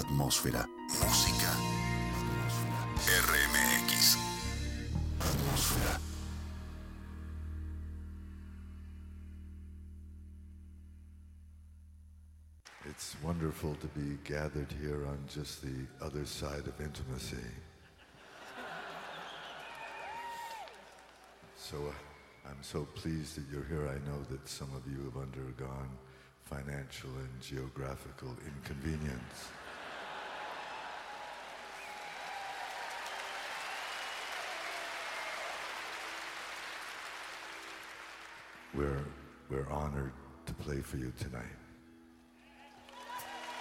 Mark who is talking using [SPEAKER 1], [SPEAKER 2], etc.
[SPEAKER 1] Atmósfera. Música. RMX. Atmósfera.
[SPEAKER 2] It's wonderful to be gathered here on just the other side of intimacy. So I'm so pleased that you're here. I know that some of you have undergone financial and geographical inconvenience. We're honored to play for you tonight.